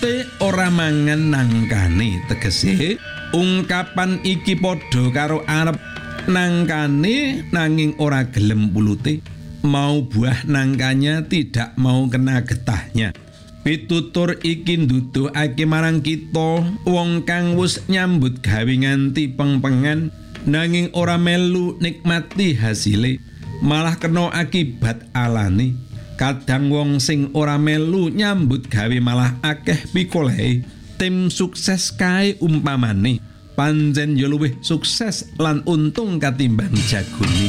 ora mangan nangkane, tegese ungkapan iki padha karo arep nangkane nanging ora gelem pulute. Mau buah nangkanya tidak mau kena getahnya. Pitutur iki nduduhake marang kita wong kang wis nyambut gawe nganti pengpengan nanging ora melu nikmati hasile, malah kena akibat alane. Kadang wong sing ora melu nyambut gawe malah akeh pikolehe. Tim sukses kae umpamane pancen ya luwih sukses lan untung katimbang jagone.